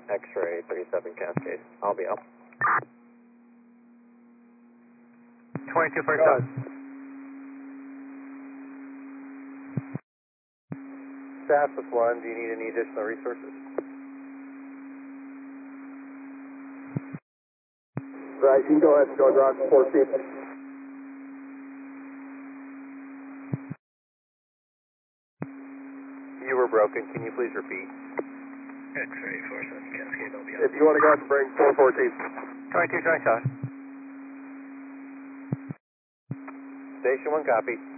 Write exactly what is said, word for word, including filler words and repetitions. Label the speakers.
Speaker 1: X-ray thirty-seven Cascade. I'll be up.
Speaker 2: twenty-two first up.
Speaker 1: Staff with one, do you need any additional resources?
Speaker 3: Right, you can go ahead and go rock fourteen.
Speaker 1: You were broken, can you please repeat?
Speaker 2: X-ray forty-seven Cascade, I'll be up.
Speaker 3: If you want to go ahead and bring four fourteen.
Speaker 2: twenty-two twenty-seven.
Speaker 1: Station one, copy.